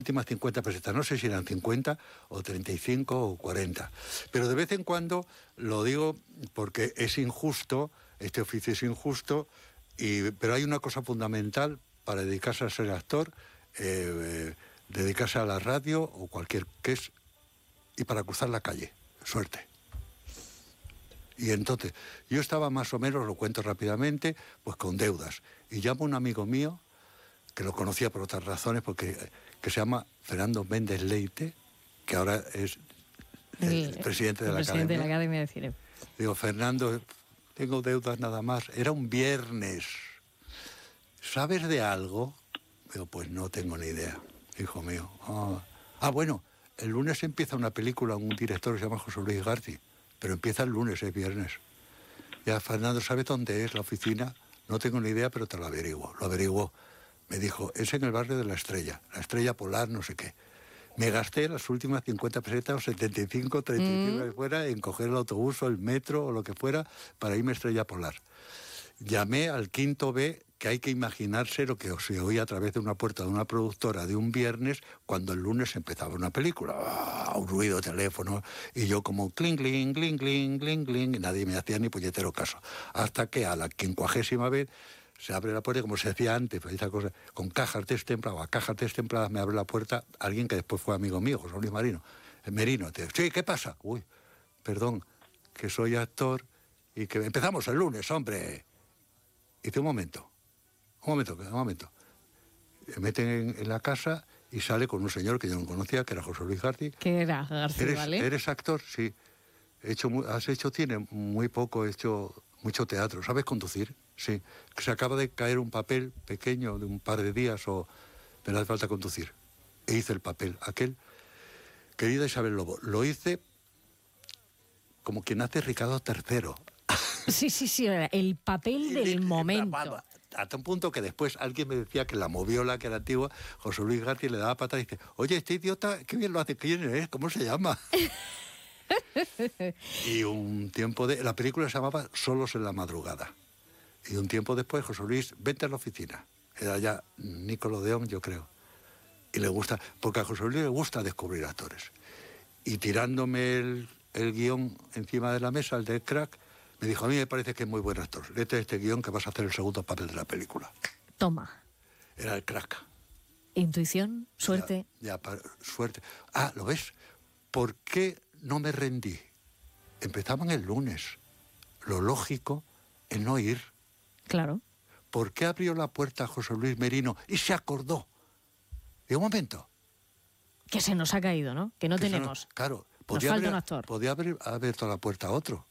últimas 50 pesetas, no sé si eran 50 o 35 o 40, pero de vez en cuando lo digo porque es injusto, este oficio es injusto, pero hay una cosa fundamental para dedicarse a ser actor, dedicarse a la radio o cualquier que es, y para cruzar la calle, suerte. Y entonces, yo estaba más o menos, lo cuento rápidamente, pues con deudas, y llamo a un amigo mío, que lo conocía por otras razones, que se llama Fernando Méndez Leite, que ahora es el presidente de la Academia de Cine. Digo, Fernando, tengo deudas nada más. Era un viernes. ¿Sabes de algo? Digo, pues no tengo ni idea, hijo mío. Bueno, el lunes empieza una película, un director que se llama José Luis García, pero empieza el lunes, es viernes. Ya, Fernando, ¿sabes dónde es la oficina? No tengo ni idea, pero te lo averiguo. Lo averiguó. Me dijo, es en el barrio de La Estrella Polar, no sé qué. Me gasté las últimas 50 pesetas o 75, 35 que fuera en coger el autobús o el metro o lo que fuera para irme a Estrella Polar. Llamé al quinto B, que hay que imaginarse lo que se oía a través de una puerta de una productora de un viernes cuando el lunes empezaba una película. Un ruido de teléfono y yo como cling, cling, cling, cling, cling, cling, y nadie me hacía ni puñetero caso. Hasta que a la 50ª vez se abre la puerta, y como se hacía antes, esa cosa, con cajas destempladas, cajas destempladas, me abre la puerta alguien que después fue amigo mío, José Luis Merino. Sí, ¿qué pasa? Uy, perdón, que soy actor y que empezamos el lunes, hombre. Dice, un momento. Me meten en la casa y sale con un señor que yo no conocía, que era José Luis García. ¿Qué era García, vale? ¿Eres actor? Sí. Has hecho cine, muy poco, he hecho mucho teatro. ¿Sabes conducir? Sí. Que se acaba de caer un papel pequeño de un par de días o me hace falta conducir. E hice el papel, aquel. Querida Isabel Lobo, lo hice como quien hace Ricardo III. Sí, el papel del momento. Hasta un punto que después alguien me decía que la moviola, que era antigua, José Luis García le daba patada y dice, oye, este idiota, qué bien lo hace, ¿quién es? ¿Cómo se llama? Y un tiempo la película se llamaba Solos en la madrugada. Y un tiempo después, José Luis, vente a la oficina. Era ya Nickelodeon, yo creo. Y le gusta, porque a José Luis le gusta descubrir actores. Y tirándome el guión encima de la mesa, el del crack, me dijo, a mí me parece que es muy buen actor. Léete este guión que vas a hacer el segundo papel de la película. Toma. Era el crack. Intuición, suerte. Suerte. ¿Lo ves? ¿Por qué no me rendí? Empezaban el lunes. Lo lógico es no ir. Claro. ¿Por qué abrió la puerta a José Luis Merino y se acordó? De un momento. Que se nos ha caído, ¿no? Que no tenemos. Claro. Nos falta un actor. Podía haber abierto la puerta a otro.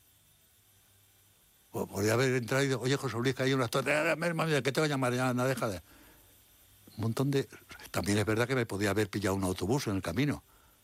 O podía haber entrado y dicho, oye, José Luis, que hay un actor, que te voy a llamar ya, no deja de... Un montón de... También es verdad que me podía haber pillado un autobús en el camino.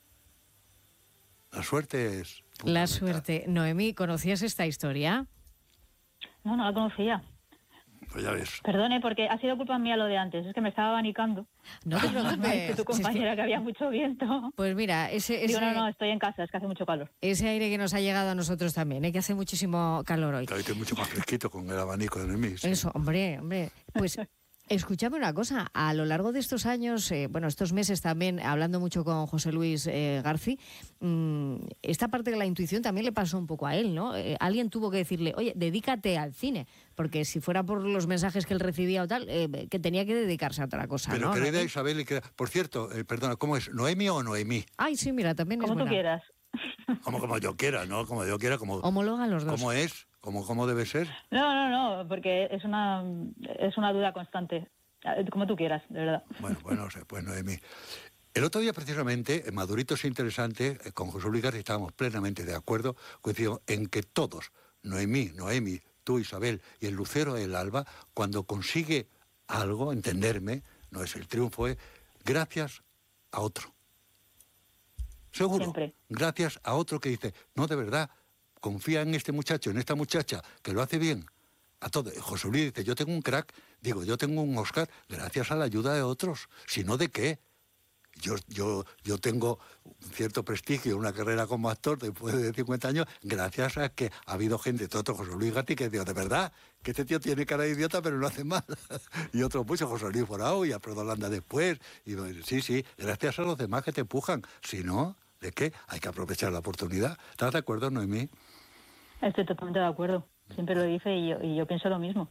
La suerte es... La suerte. Noemí, ¿conocías esta historia? No la conocía. Pues ya ves. Perdone, porque ha sido culpa mía lo de antes, es que me estaba abanicando. No te preocupes. Que tu compañera, que había mucho viento. Pues mira, Digo, no, estoy en casa, es que hace mucho calor. Ese aire que nos ha llegado a nosotros también, que hace muchísimo calor hoy. Claro, que es mucho más fresquito con el abanico de mí. ¿Sí? Eso, hombre. Pues escúchame una cosa, a lo largo de estos años, estos meses también, hablando mucho con José Luis García, esta parte de la intuición también le pasó un poco a él, ¿no? Alguien tuvo que decirle, oye, dedícate al cine, porque si fuera por los mensajes que él recibía o tal, que tenía que dedicarse a otra cosa, pero, ¿no? Pero querida Isabel, por cierto, perdona, ¿cómo es? ¿Noemi o Noemí? Ay, sí, mira, también es buena. Como tú quieras. Como yo quiera, ¿no? Como yo quiera, como... Homologan los dos. ¿Cómo es? ¿Cómo debe ser? No, porque es una duda constante. Como tú quieras, de verdad. Bueno, no sé, pues Noemí. El otro día, precisamente, en Maduritos Interesante, con José Luis García estábamos plenamente de acuerdo, coincidimos en que todos, Noemí, tú, Isabel, y el lucero del alba, cuando consigue algo, entenderme, no es el triunfo, es gracias a otro. Seguro. Siempre. Gracias a otro que dice, no, de verdad, confía en este muchacho, en esta muchacha, que lo hace bien. A todo. José Luis dice, yo tengo un crack, yo tengo un Oscar, gracias a la ayuda de otros. Si no, ¿de qué? Yo tengo un cierto prestigio, una carrera como actor después de 50 años, gracias a que ha habido gente, todo José Luis Gatti, que digo, de verdad, que este tío tiene cara de idiota, pero no hace mal. Y otros muchos, José Luis Forao y Alfredo Landa después. Y sí, gracias a los demás que te empujan. Si no, ¿de qué? Hay que aprovechar la oportunidad. ¿Estás de acuerdo, Noemí? Estoy totalmente de acuerdo. Siempre lo dice y yo pienso lo mismo.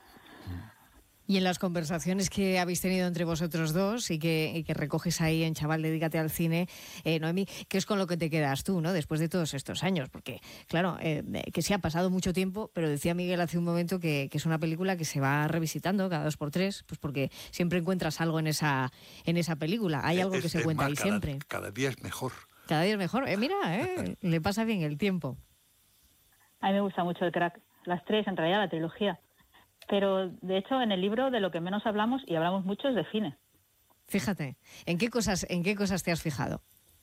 Y en las conversaciones que habéis tenido entre vosotros dos y que recoges ahí en Chaval, dedícate al cine, Noemí, ¿qué es con lo que te quedas tú, ¿no? Después de todos estos años? Porque, claro, que sí ha pasado mucho tiempo, pero decía Miguel hace un momento que es una película que se va revisitando cada 2x3, pues porque siempre encuentras algo en esa película. Hay algo que se cuenta ahí siempre. Cada día es mejor. Cada día es mejor. Mira, le pasa bien el tiempo. A mí me gusta mucho El Crack. Las tres, en realidad, la trilogía. Pero, de hecho, en el libro de lo que menos hablamos, y hablamos mucho, es de cine. Fíjate, ¿en qué cosas te has fijado?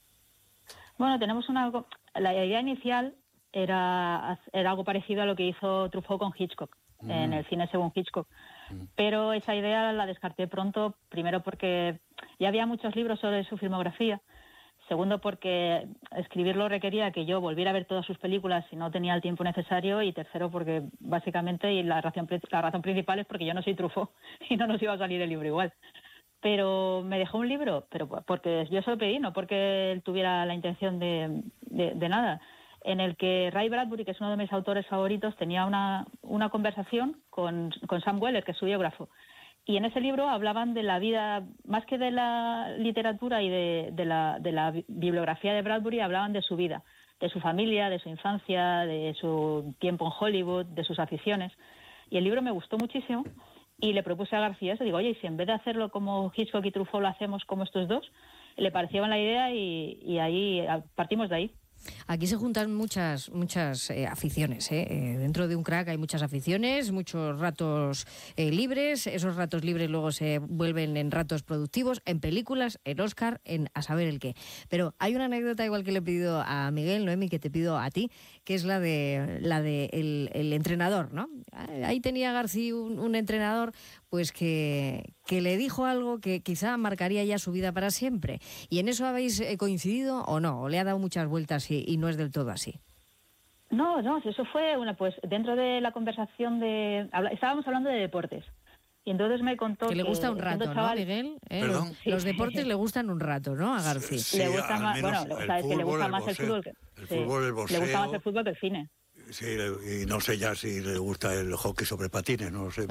Bueno, tenemos la idea inicial era algo parecido a lo que hizo Truffaut con Hitchcock, en el cine según Hitchcock. Pero esa idea la descarté pronto, primero porque ya había muchos libros sobre su filmografía, segundo porque escribirlo requería que yo volviera a ver todas sus películas y no tenía el tiempo necesario, y tercero porque básicamente, y la razón principal es porque yo no soy Truffaut y no nos iba a salir el libro igual. Pero me dejó un libro, pero porque yo se lo pedí, no porque él tuviera la intención de nada, en el que Ray Bradbury, que es uno de mis autores favoritos, tenía una conversación con Sam Weller, que es su biógrafo. Y en ese libro hablaban de la vida, más que de la literatura y de la bibliografía de Bradbury, hablaban de su vida, de su familia, de su infancia, de su tiempo en Hollywood, de sus aficiones. Y el libro me gustó muchísimo y le propuse a García eso. Digo, oye, ¿y si en vez de hacerlo como Hitchcock y Truffaut lo hacemos como estos dos? Le pareció la idea y ahí partimos de ahí. Aquí se juntan muchas aficiones. Dentro de un crack hay muchas aficiones, muchos ratos libres. Esos ratos libres luego se vuelven en ratos productivos, en películas, en Oscar, en a saber el qué. Pero hay una anécdota, igual que le he pedido a Miguel, Noemí, que te pido a ti, que es la de el entrenador, ¿no? Ahí tenía García un entrenador pues que le dijo algo que quizá marcaría ya su vida para siempre. ¿Y en eso habéis coincidido o no? ¿O le ha dado muchas vueltas y no es del todo así? No, si eso fue pues dentro de la conversación estábamos hablando de deportes. Y entonces me contó que le gusta un rato, chaval, ¿no, Miguel? ¿Perdón? Los deportes le gustan un rato, ¿no, a García? Sí, le gusta más, que le gusta más el fútbol el boxeo. Le gusta más el fútbol que el cine. Sí, y no sé ya si le gusta el hockey sobre patines, no lo sé.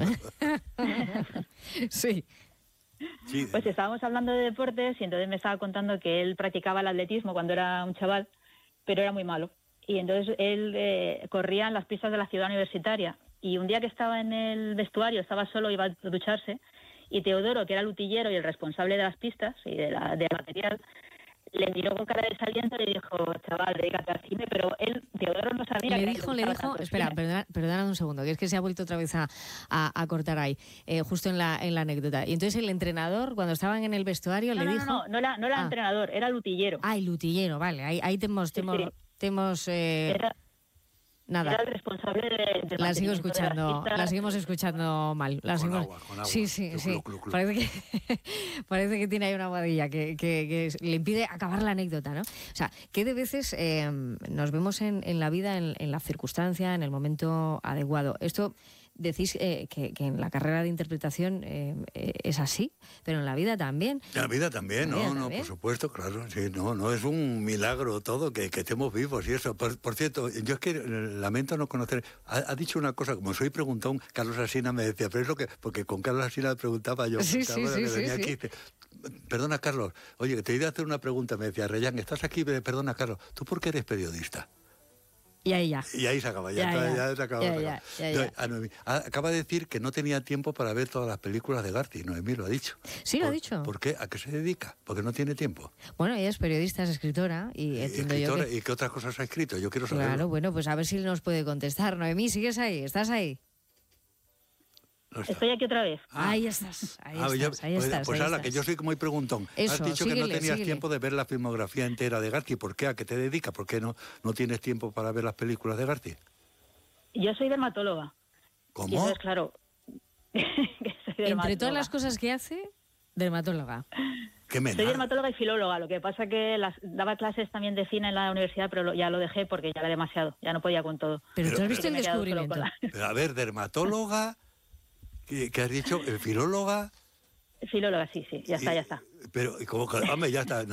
Sí. Pues estábamos hablando de deportes y entonces me estaba contando que él practicaba el atletismo cuando era un chaval, pero era muy malo. Y entonces él corría en las pistas de la ciudad universitaria. Y un día que estaba en el vestuario, estaba solo, iba a ducharse, y Teodoro, que era el utillero y el responsable de las pistas y del material, le miró con cara de desaliento y le dijo, chaval, dedícate al cine, pero Teodoro no sabía. Le dijo, espera, perdona un segundo, que es que se ha vuelto otra vez a cortar ahí, justo en la anécdota. Y entonces el entrenador, cuando estaban en el vestuario, le dijo... No era entrenador, era el utillero. El utillero, vale, ahí te hemos nada. Era el responsable de la sigo escuchando, la seguimos escuchando mal. Con agua. Sí. Parece que tiene ahí una guadilla que le impide acabar la anécdota, ¿no? O sea, que de veces nos vemos en la vida, en la circunstancia, en el momento adecuado. Esto decís que en la carrera de interpretación es así, pero en la vida también. En la vida también, no, por supuesto, claro. Sí, no es un milagro todo que estemos vivos y eso. Por cierto, yo es que lamento no conocer. Ha dicho una cosa, como soy preguntón, Carlos Asina me decía, pero es lo que, porque con Carlos Asina le preguntaba yo. Sí. Aquí, perdona, Carlos, oye, te iba a hacer una pregunta, me decía, Reyán, ¿estás aquí? Perdona, Carlos, ¿tú por qué eres periodista? Y ahí ya. Y ahí se acaba, ya se acaba. Acaba de decir que no tenía tiempo para ver todas las películas de García, Noemí lo ha dicho. Sí, lo ha dicho. ¿Por qué? ¿A qué se dedica? Porque no tiene tiempo. Bueno, ella es periodista, es escritora y entiendo yo que... ¿Y qué otras cosas ha escrito? Yo quiero saberlo. Claro, bueno, pues a ver si nos puede contestar. Noemí, ¿sigues ahí? ¿Estás ahí? Estoy aquí otra vez. Ahí estás. Pues ahora, que yo soy muy preguntón. Has dicho que no tenías tiempo de ver la filmografía entera de García. ¿Por qué? ¿A qué te dedicas? ¿Por qué no tienes tiempo para ver las películas de García? Yo soy dermatóloga. ¿Cómo? Y entonces, claro, Entre todas las cosas que hace, dermatóloga. ¿Qué me Soy narras? dermatóloga y filóloga, lo que pasa que daba clases también de cine en la universidad, pero ya lo dejé porque ya era demasiado, ya no podía con todo. Pero tú has Pero- visto el Me he quedado solo descubrimiento. con Pero a ver, dermatóloga, ¿qué has dicho? ¿Filóloga? Filóloga, sí, ya está. Pero, como que, hombre, ya está.